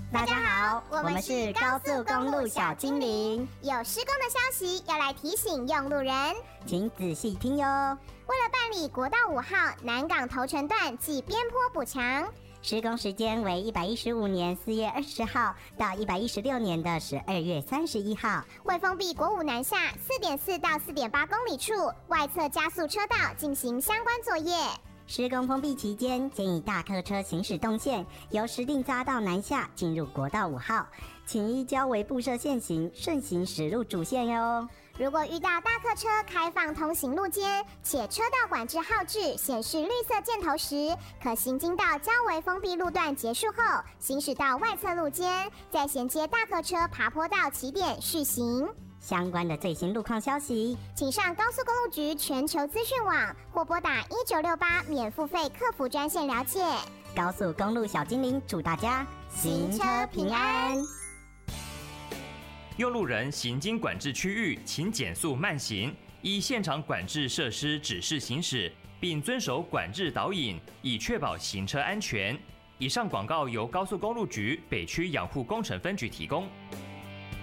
大家好，我们是高速公路小精灵， 有施工的消息要来提醒用路人， 请仔细听哟。 为了办理国道5号南港头城段暨边坡补强， 施工时间为115年4月20号到116年的12月31号， 会封闭国5南下4.4到4.8公里处外侧加速车道进行相关作业。 施工封闭期间，建议大客车行驶动线由石碇匝道南下进入国道5号，请依交维布设限行，顺行驶入主线哟。 如果遇到大客车开放通行路肩，且车道管制号志显示绿色箭头时，可行经到交维封闭路段结束后，行驶到外侧路肩，再衔接大客车爬坡道起点续行。 相关的最新路况消息， 请上高速公路局全球资讯网或拨打1968免付费客服专线了解。 高速公路小精灵祝大家行车平安。 用路人行经管制区域，请减速慢行，依现场管制设施指示行驶，并遵守管制导引，以确保行车安全。以上广告由高速公路局北区养护工程分局提供。